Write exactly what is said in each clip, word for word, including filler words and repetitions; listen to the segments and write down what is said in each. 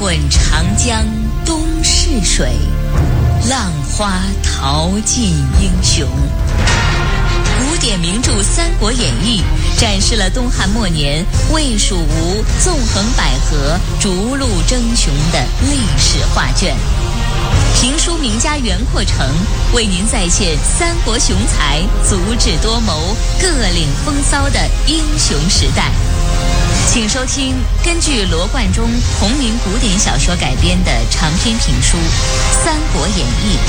滚长江东逝水，浪花淘尽英雄。古典名著《三国演义》展示了东汉末年魏蜀吴纵横捭阖、逐鹿争雄的历史画卷。评书名家袁阔成为您再现三国雄才足智多谋、各领风骚的英雄时代。请收听根据罗贯中同名古典小说改编的长篇评书《三国演义》。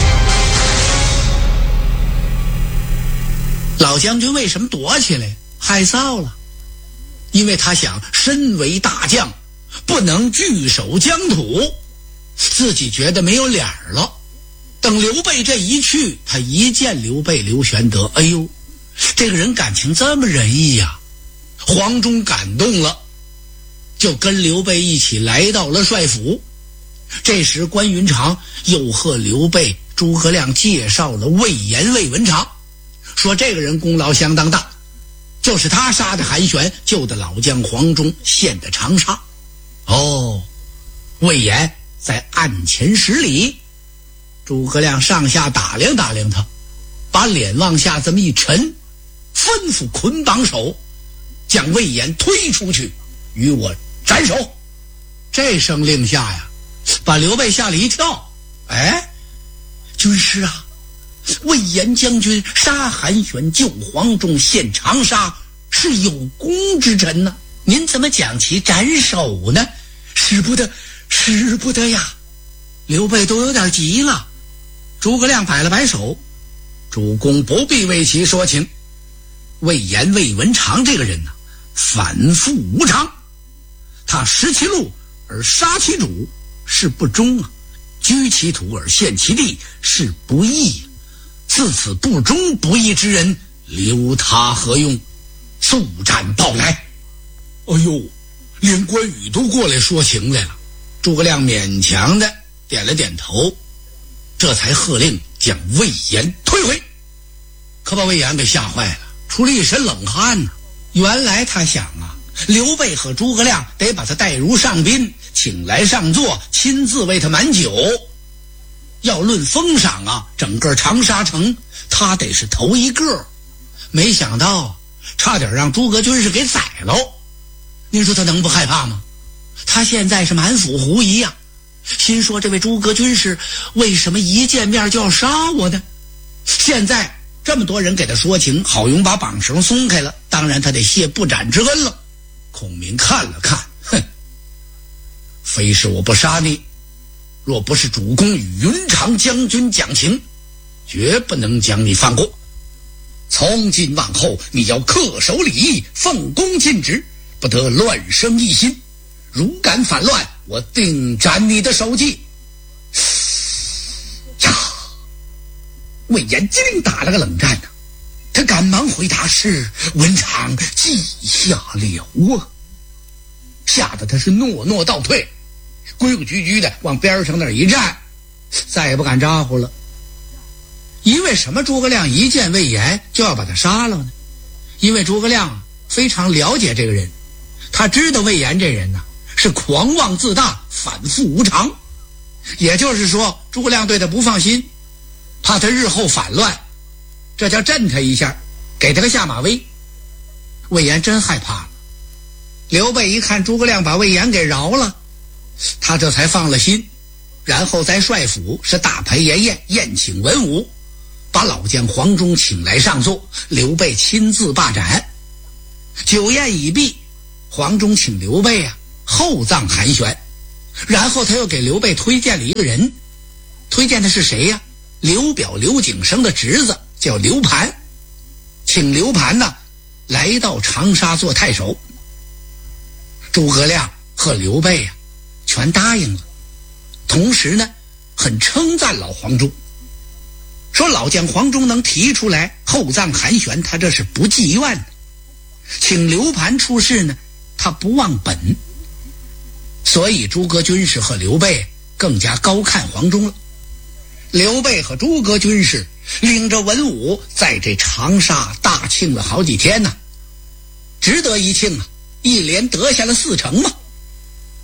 老将军为什么躲起来害臊了？因为他想身为大将，不能据守疆土，自己觉得没有脸了。等刘备这一去，他一见刘备刘玄德，哎呦，这个人感情这么仁义呀、啊！黄忠感动了，就跟刘备一起来到了帅府。这时关云长又和刘备、诸葛亮介绍了魏延、魏文长，说这个人功劳相当大，就是他杀的韩玄，救的老将黄忠，陷的长沙。哦，魏延在案前施礼。诸葛亮上下打量打量他，把脸往下这么一沉，吩咐捆绑手，将魏延推出去，与我斩首。这声令下呀，把刘备吓了一跳。哎，军师啊，魏延将军杀韩玄、救黄忠、陷长沙，是有功之臣呢、啊，您怎么讲其斩首呢？使不得，使不得呀！刘备都有点急了。诸葛亮摆了摆手，主公不必为其说情。魏延、魏文长这个人呢、啊，反复无常，他识其路而杀其主是不忠啊，居其土而陷其地是不义。自此不忠不义之人，留他何用？速战报来！哎呦，连关羽都过来说情来了。诸葛亮勉强的点了点头，这才喝令将魏延推回。可把魏延给吓坏了，出了一身冷汗呢、啊。原来他想啊，刘备和诸葛亮得把他带如上宾，请来上座，亲自为他满酒。要论封赏啊，整个长沙城他得是头一个。没想到差点让诸葛军士给宰了。您说他能不害怕吗？他现在是满腹狐疑呀、啊，心说这位诸葛军士为什么一见面就要杀我呢？现在这么多人给他说情，好用把绑绳松开了，当然他得谢不斩之恩了。孔明看了看，哼，非是我不杀你，若不是主公与云长将军讲情，绝不能将你放过。从今往后，你要恪守礼义，奉公尽职，不得乱生异心。如敢反乱，我定斩你的首级。呀！魏延机灵打了个冷战呢、啊，他赶忙回答是文长记下了啊，吓得他是诺诺倒退，规规矩矩的往边上那儿一站，再也不敢招呼了。因为什么诸葛亮一见魏延就要把他杀了呢？因为诸葛亮非常了解这个人，他知道魏延这人呢、啊、是狂妄自大，反复无常。也就是说，诸葛亮对他不放心，怕他日后反乱，这叫震他一下，给他个下马威。魏延真害怕了。刘备一看诸葛亮把魏延给饶了，他这才放了心，然后在帅府是大排筵宴，宴请文武，把老将黄忠请来上座，刘备亲自罢斩。酒宴已毕，黄忠请刘备啊厚葬韩玄，然后他又给刘备推荐了一个人，推荐的是谁呀？刘表刘景升的侄子叫刘盘，请刘盘呢来到长沙做太守。诸葛亮和刘备啊全答应了，同时呢很称赞老黄忠，说老将黄忠能提出来厚葬韩玄，他这是不计怨的。请刘盘出仕呢，他不忘本。所以诸葛军士和刘备更加高看黄忠了。刘备和诸葛军士领着文武在这长沙大庆了好几天呢、啊，值得一庆啊，一连得下了四城嘛。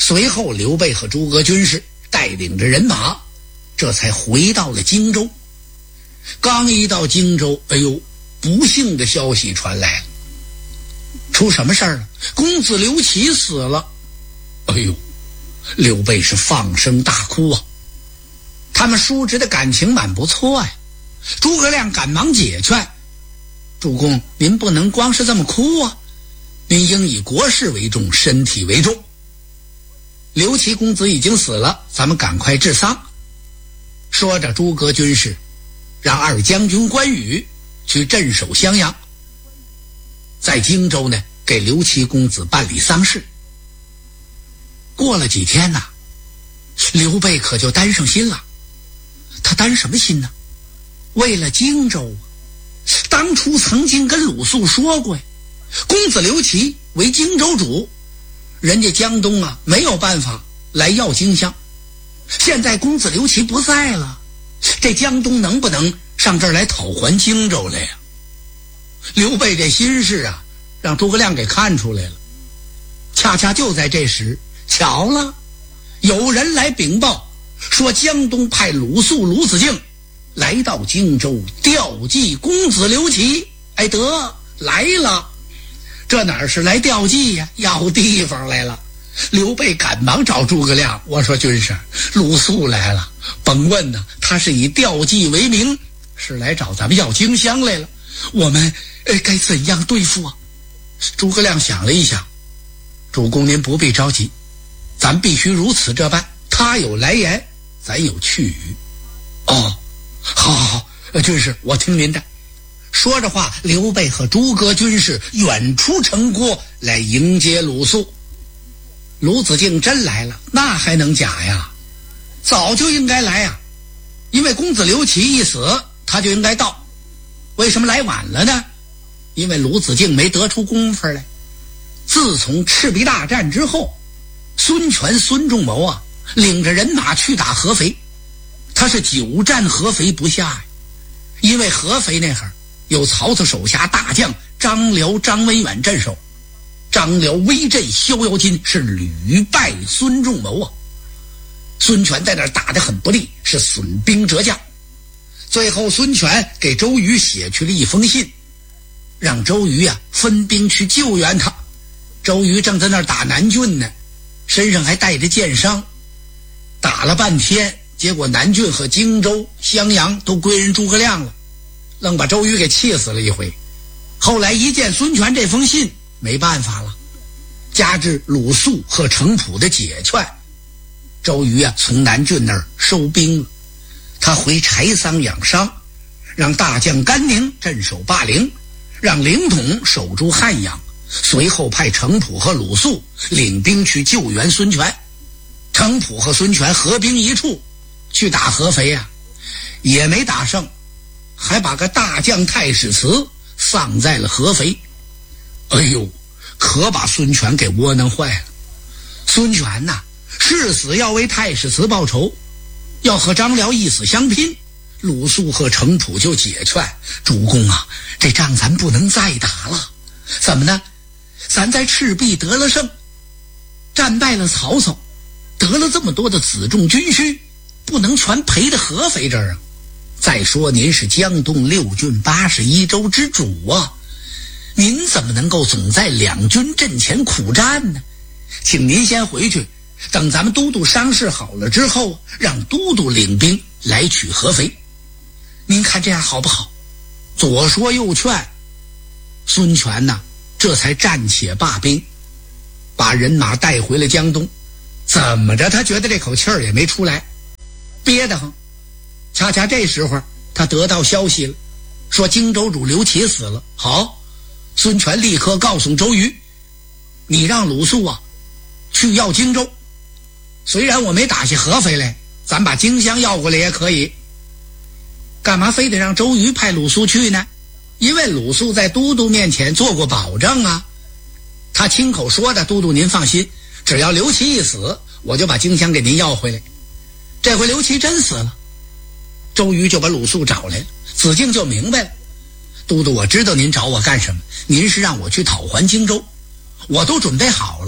随后刘备和诸葛军士带领着人马，这才回到了荆州。刚一到荆州，哎呦，不幸的消息传来了。出什么事儿了？公子刘琦死了。哎呦，刘备是放声大哭啊。他们叔侄的感情蛮不错呀。诸葛亮赶忙解劝：主公，您不能光是这么哭啊，您应以国事为重，身体为重。刘琦公子已经死了，咱们赶快治丧。说着，诸葛军士让二将军关羽去镇守襄阳，在荆州呢给刘琦公子办理丧事。过了几天呐，刘备可就担上心了。他担什么心呢？为了荆州啊，当初曾经跟鲁肃说过呀，公子刘琦为荆州主，人家江东啊没有办法来要荆襄，现在公子刘琦不在了，这江东能不能上这儿来讨还荆州来呀？刘备这心事啊，让诸葛亮给看出来了。恰恰就在这时，巧了，有人来禀报说江东派鲁肃、鲁子敬来到荆州调祭公子刘琦。哎，得来了，这哪是来调祭呀，要地方来了。刘备赶忙找诸葛亮，我说军师，鲁肃来了，甭问呢，他是以调祭为名，是来找咱们要荆襄来了，我们呃该怎样对付啊？诸葛亮想了一想，主公您不必着急，咱必须如此这般，他有来言，咱有去语。哦，好好好，军师我听您的。说着话，刘备和诸葛军士远出城郭来迎接鲁肃。鲁子敬真来了，那还能假呀？早就应该来呀，因为公子刘琦一死，他就应该到。为什么来晚了呢？因为鲁子敬没得出功夫来。自从赤壁大战之后，孙权孙仲谋啊，领着人马去打合肥，他是久战合肥不下呀。因为合肥那会儿有曹操手下大将张辽、张文远镇守，张辽威震逍遥津，是屡败孙仲谋啊。孙权在那儿打得很不利，是损兵折将。最后孙权给周瑜写去了一封信，让周瑜啊分兵去救援他。周瑜正在那儿打南郡呢，身上还带着箭伤，打了半天，结果南郡和荆州、襄阳都归人诸葛亮了，愣把周瑜给气死了一回。后来一见孙权这封信，没办法了，加之鲁肃和程普的解劝，周瑜啊从南郡那儿收兵了。他回柴桑养伤，让大将甘宁镇守霸陵，让凌统守住汉阳，随后派程普和鲁肃领兵去救援孙权。程普和孙权合兵一处去打合肥啊，也没打胜，还把个大将太史慈丧在了合肥。哎呦，可把孙权给窝囊坏了。孙权呐、啊，誓死要为太史慈报仇，要和张辽一死相拼。鲁肃和程普就解劝，主公啊，这仗咱不能再打了。怎么呢？咱在赤壁得了胜，战败了曹操，得了这么多的辎重军需，不能全赔到合肥这儿啊。再说您是江东六郡八十一州之主啊，您怎么能够总在两军阵前苦战呢？请您先回去，等咱们都督伤势好了之后，让都督领兵来取合肥。您看这样好不好？左说右劝，孙权呐、啊，这才暂且罢兵，把人马带回了江东。怎么着他觉得这口气儿也没出来，憋得慌。恰恰这时候他得到消息了，说荆州主刘琦死了。好，孙权立刻告诉周瑜，你让鲁肃啊去要荆州，虽然我没打下合肥来，咱把荆襄要过来也可以。干嘛非得让周瑜派鲁肃去呢？因为鲁肃在都督面前做过保证啊，他亲口说的，都督您放心，只要刘琦一死，我就把荆襄给您要回来。这回刘琦真死了，周瑜就把鲁肃找来了。子敬就明白了，都督我知道您找我干什么，您是让我去讨还荆州，我都准备好了，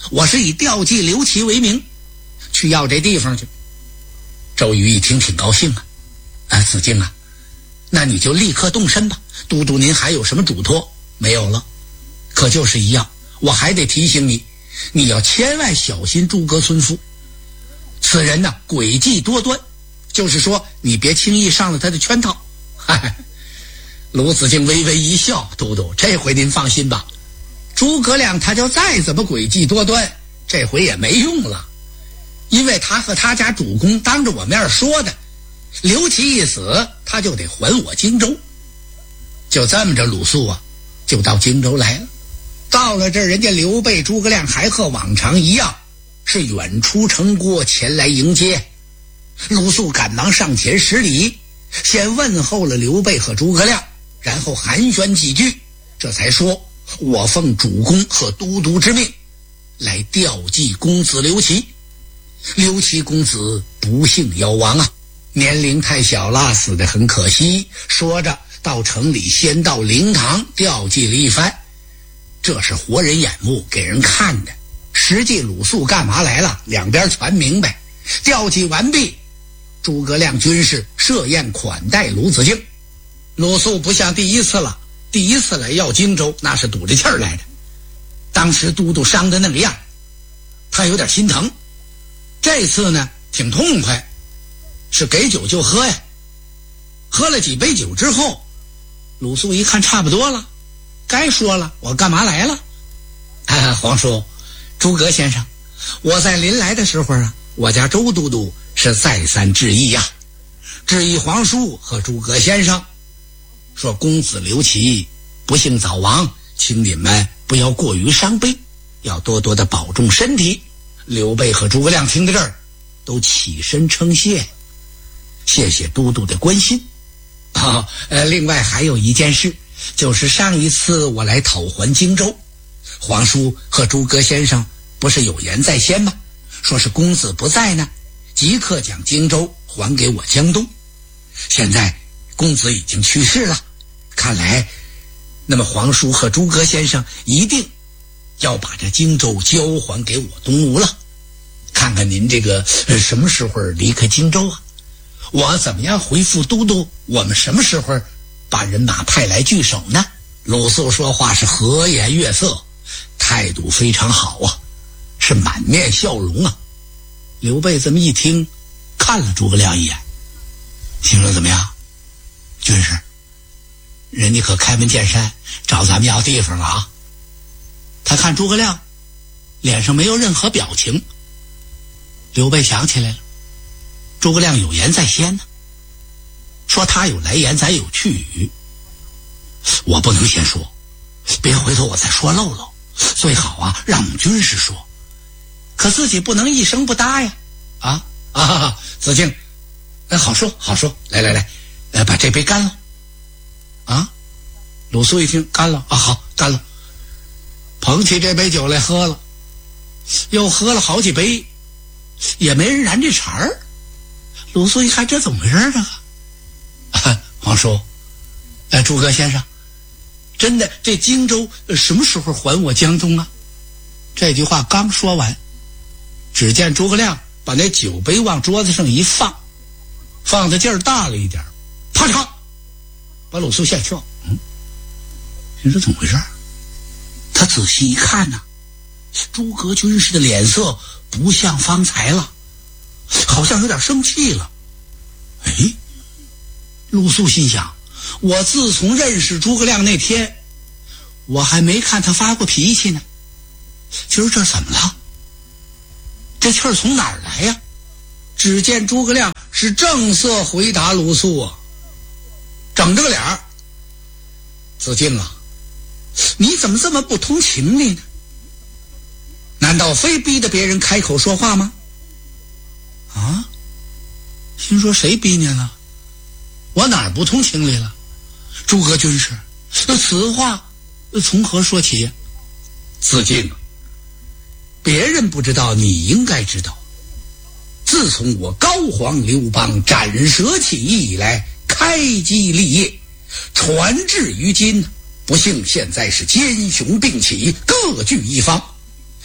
我是以调剂刘琦为名去要这地方去。周瑜一听挺高兴啊，啊，子敬啊，那你就立刻动身吧。都督您还有什么嘱托？没有了。可就是一样，我还得提醒你，你要千万小心诸葛村夫。此人呢，诡计多端，就是说你别轻易上了他的圈套。嗨，鲁子敬微微一笑，都督，这回您放心吧，诸葛亮他就再怎么诡计多端，这回也没用了，因为他和他家主公当着我面说的，刘琦一死，他就得还我荆州。就这么着，鲁肃啊，就到荆州来了。到了这儿，人家刘备、诸葛亮还和往常一样，是远出城郭前来迎接。鲁肃赶忙上前施礼，先问候了刘备和诸葛亮，然后寒暄几句，这才说：我奉主公和都督之命，来调剂公子刘琦。刘琦公子不幸夭亡啊，年龄太小了，死得很可惜。说着到城里先到灵堂调剂了一番，这是活人眼目给人看的，实际鲁肃干嘛来了，两边全明白。调剂完毕，诸葛亮军士设宴款待鲁子敬。鲁肃不像第一次了，第一次来要荆州那是赌着气儿来的，当时都督伤的那个样，他有点心疼。这次呢挺痛快，是给酒就喝呀。喝了几杯酒之后，鲁肃一看差不多了，该说了，我干嘛来了？啊，皇叔，诸葛先生，我在临来的时候啊，我家周都督是再三致意呀、啊，致意皇叔和诸葛先生，说公子刘琦不幸早亡，请你们不要过于伤悲，要多多的保重身体。刘备和诸葛亮听到这儿，都起身称谢，谢谢都督的关心。啊，呃，另外还有一件事，就是上一次我来讨还荆州，皇叔和诸葛先生不是有言在先吗？说是公子不在呢，即刻将荆州还给我江东。现在公子已经去世了，看来那么皇叔和诸葛先生一定要把这荆州交还给我东吴了。看看您这个、呃、什么时候离开荆州啊？我怎么样回复都督，我们什么时候把人马派来据守呢？鲁肃说话是和颜悦色，态度非常好啊，是满面笑容啊。刘备这么一听，看了诸葛亮一眼，心说怎么样，军师，人家可开门见山找咱们要地方了啊。他看诸葛亮脸上没有任何表情，刘备想起来了，诸葛亮有言在先呢，说他有来言，咱有去语，我不能先说，别回头我再说漏漏，最好啊让我们军师说，可自己不能一声不答呀。啊啊，子敬，呃，好说好说，来来来，呃，把这杯干了。啊，鲁肃一听干了啊，好干了，捧起这杯酒来喝了，又喝了好几杯，也没人燃这茬儿。鲁肃一看这怎么回事呢？啊，皇叔，呃，诸葛先生，真的这荆州、呃、什么时候还我江东啊？这句话刚说完，只见诸葛亮把那酒杯往桌子上一放，放的劲儿大了一点，啪嚓把鲁肃吓跳。嗯，你说怎么回事？他仔细一看呢、啊，诸葛军师的脸色不像方才了，好像有点生气了。哎，鲁肃心想，我自从认识诸葛亮那天，我还没看他发过脾气呢，今儿这怎么了？这气儿从哪儿来呀？只见诸葛亮是正色回答鲁肃啊，整着个脸儿，子敬啊，你怎么这么不通情理呢？难道非逼着别人开口说话吗？啊，心说谁逼您了？我哪儿不通情理了？诸葛军师，此话从何说起呀？子敬，别人不知道，你应该知道。自从我高皇刘邦斩蛇起义以来，开基立业，传至于今，不幸现在是奸雄并起，各据一方。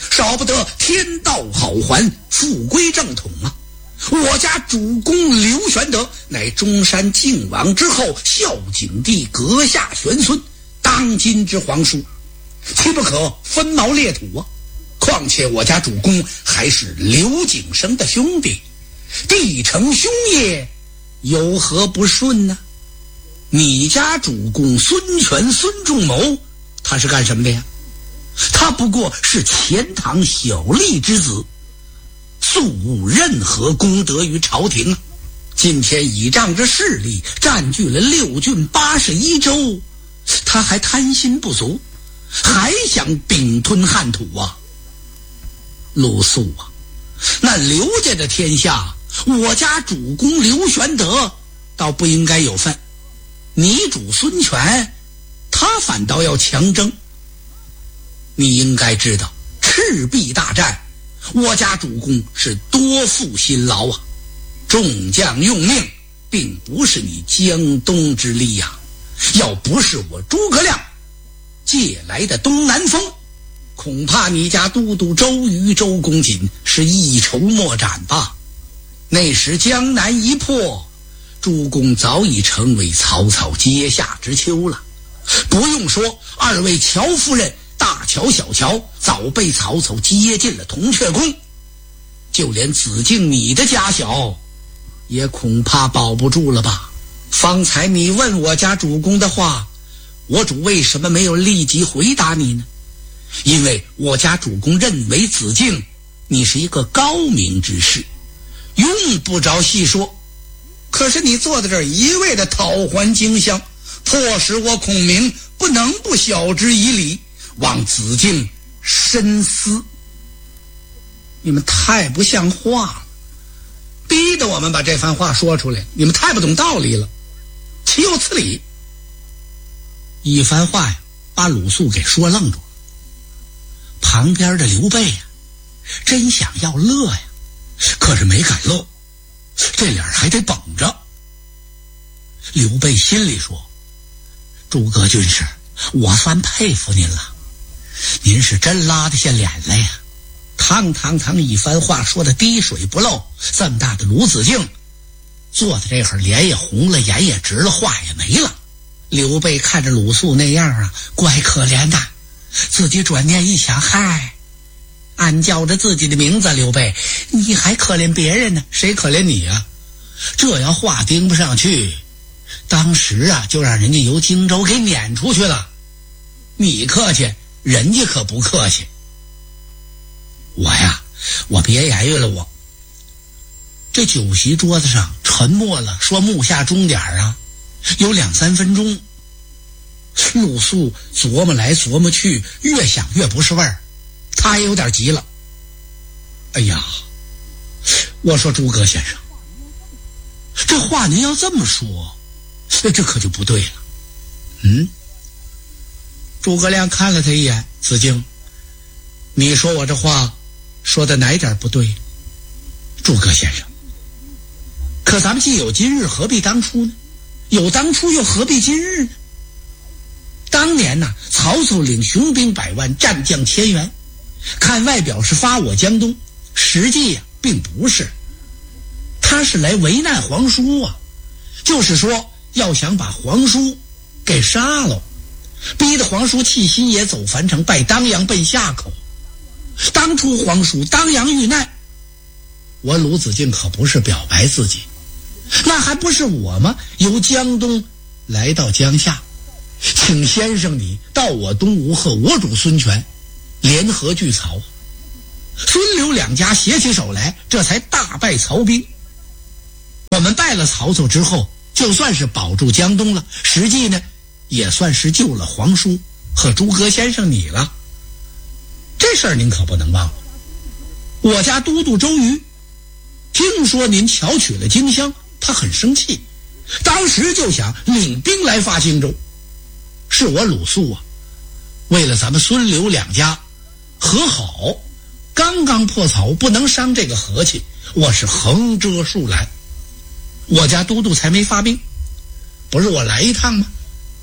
少不得天道好还，复归正统啊！我家主公刘玄德乃中山靖王之后孝景帝阁下玄孙，当今之皇叔，岂不可分毛裂土啊？况且我家主公还是刘景升的兄弟，弟承兄业，有何不顺呢？你家主公孙权孙仲谋，他是干什么的呀？他不过是钱塘小吏之子，素无任何功德于朝廷啊！今天倚仗着势力占据了六郡八十一州，他还贪心不足，还想并吞汉土啊！鲁肃啊，那刘家的天下，我家主公刘玄德倒不应该有份，你主孙权他反倒要强征。你应该知道，赤壁大战我家主公是多负辛劳啊，众将用命，并不是你江东之力呀、啊。要不是我诸葛亮借来的东南风，恐怕你家都督周瑜周公瑾是一筹莫展吧。那时江南一破，诸公早已成为草草阶下之丘了。不用说，二位乔夫人大乔小乔早被曹操接进了铜雀宫，就连子敬你的家小也恐怕保不住了吧。方才你问我家主公的话，我主为什么没有立即回答你呢？因为我家主公认为子敬你是一个高明之士，用不着细说。可是你坐在这儿一味的讨还荆襄，迫使我孔明不能不晓之以理，望子敬深思。你们太不像话了，逼得我们把这番话说出来，你们太不懂道理了，岂有此理！一番话呀，把鲁肃给说愣住了。旁边的刘备呀，真想要乐呀，可是没敢露，这脸还得绷着。刘备心里说：诸葛军师，我算佩服您了，您是真拉得下脸来呀！堂堂堂一番话说的滴水不漏，这么大的鲁子敬坐在这会儿，脸也红了，眼也直了，话也没了。刘备看着鲁肃那样啊，怪可怜的，自己转念一想，嗨，俺叫着自己的名字刘备，你还可怜别人呢？谁可怜你啊？这要话盯不上去，当时啊就让人家由荆州给撵出去了。你客气，人家可不客气。我呀，我别言语了，我这酒席桌子上沉默了，说目下钟点啊，有两三分钟。鲁肃琢磨来琢磨去，越想越不是味儿，他也有点急了。哎呀，我说诸葛先生，这话您要这么说，这可就不对了。嗯，诸葛亮看了他一眼，子敬，你说我这话说的哪点不对？诸葛先生，可咱们既有今日，何必当初呢？有当初又何必今日呢？当年呢、啊，曹操领雄兵百万，战将千员，看外表是发我江东，实际呀、啊、并不是，他是来为难皇叔啊，就是说要想把皇叔给杀了，逼得皇叔弃新野走樊城，拜当阳奔夏口。当初皇叔当阳遇难，我鲁子敬可不是表白自己，那还不是我吗？由江东来到江夏，请先生你到我东吴和我主孙权联合拒曹，孙刘两家携起手来，这才大败曹兵。我们败了曹操之后，就算是保住江东了，实际呢也算是救了皇叔和诸葛先生你了。这事儿您可不能忘了。我家都督周瑜听说您巧取了荆襄，他很生气，当时就想领兵来发荆州。是我鲁肃啊，为了咱们孙刘两家和好，刚刚破曹，不能伤这个和气，我是横遮竖拦，我家都督才没发兵。不是我来一趟吗？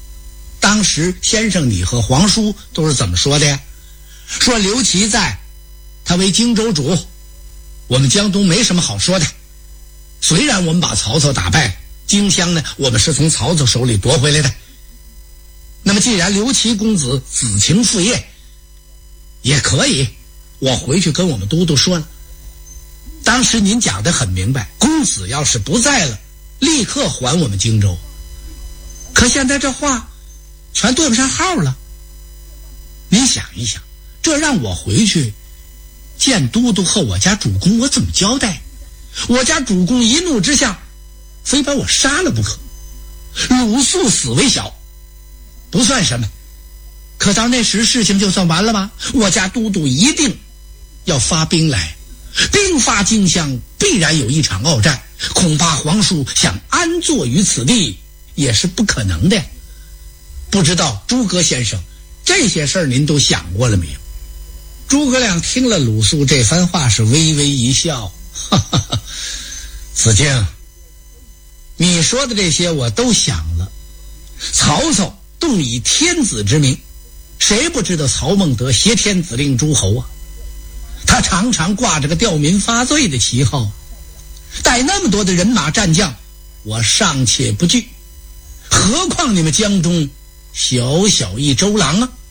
当时先生你和皇叔都是怎么说的呀？说刘琦在， 他为荆州主，我们江东没什么好说的。虽然我们把曹操打败，荆襄呢，我们是从曹操手里夺回来的。那么既然刘琦公子子承父业，也可以，我回去跟我们都督说了。当时您讲得很明白，公子要是不在了，立刻还我们荆州。可现在这话全对不上号了。您想一想，这让我回去见都督和我家主公，我怎么交代？我家主公一怒之下，非把我杀了不可。鲁肃死为小，不算什么，可到那时事情就算完了吗？我家都督一定要发兵来，兵发荆襄，必然有一场鏖战，恐怕皇叔想安坐于此地也是不可能的。不知道诸葛先生这些事儿您都想过了没有？诸葛亮听了鲁肃这番话是微微一笑，哈哈哈，子敬，你说的这些我都想了。曹操动以天子之名，谁不知道曹孟德挟天子令诸侯啊？他常常挂着个吊民发罪的旗号，带那么多的人马战将，我尚且不惧，何况你们江中小小一周郎啊？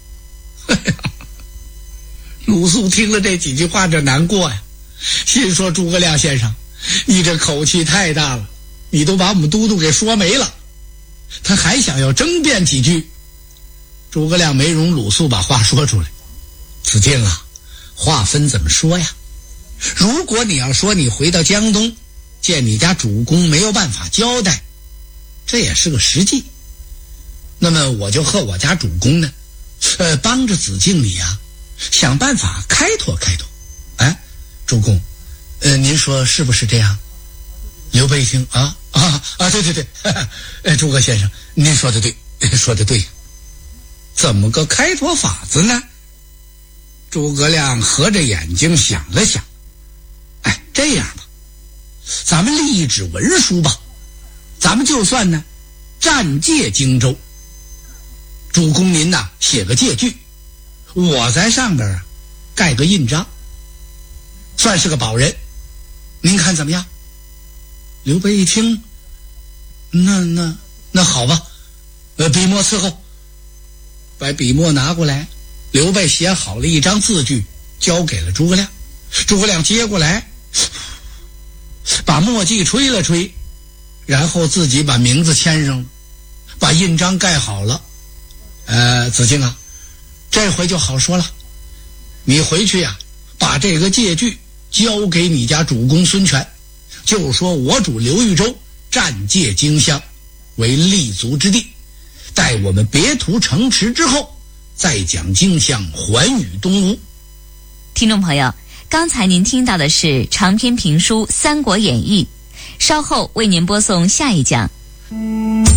鲁肃听了这几句话就难过呀，心说诸葛亮先生，你这口气太大了，你都把我们都督给说没了。他还想要争辩几句，诸葛亮没容鲁肃把话说出来。子敬啊，话分怎么说呀？如果你要说你回到江东见你家主公没有办法交代，这也是个实际。那么我就和我家主公呢，呃，帮着子敬你啊，想办法开拓开拓。哎，主公，呃，您说是不是这样？刘备一听啊啊啊，对对对，呃，诸葛先生，您说的对，说的对。怎么个开拓法子呢？诸葛亮合着眼睛想了想，哎，这样吧，咱们立一纸文书吧，咱们就算呢暂借荆州。主公您呐写个借据，我在上边啊盖个印章，算是个保人，您看怎么样？刘备一听，那那那好吧，呃，笔墨伺候。把笔墨拿过来，刘备写好了一张字据，交给了诸葛亮。诸葛亮接过来，把墨迹吹了吹，然后自己把名字签上了，把印章盖好了。呃，子敬啊，这回就好说了，你回去呀、啊，把这个借据交给你家主公孙权，就说我主刘豫州暂借荆襄为立足之地，待我们别图城池之后，再将荆襄还与东吴。 听众朋友，刚才您听到的是长篇评书《三国演义》，稍后为您播送下一讲。